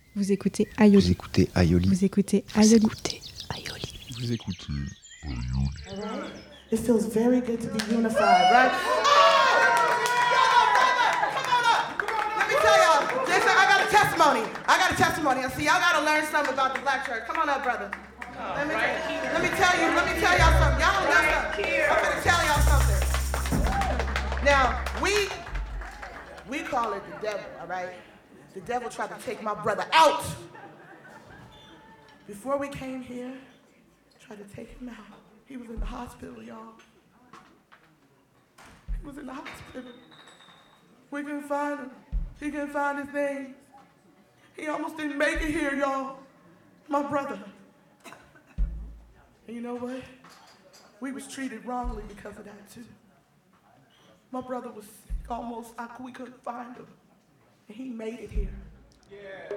Vous écoutez Aioli. Vous écoutez Aioli. Vous écoutez Aioli. Vous écoutez Aioli. Vous écoutez Aioli. All right? It feels very good to be unified, right? Let me tell y'all, Jason, I got a testimony. See, y'all gotta learn something about the black church. Come on up, brother. Let me tell y'all something. Y'all don't know something. I'm gonna tell y'all something. Now, we call it the devil, all right? The devil tried to take my brother out. Before we came here, tried to take him out. He was in the hospital, y'all. He was in the hospital. We couldn't find him. He couldn't find his name. He almost didn't make it here, y'all. My brother. And you know what? We was treated wrongly because of that, too. My brother was sick almost. We couldn't find him. And he made it here. Yeah.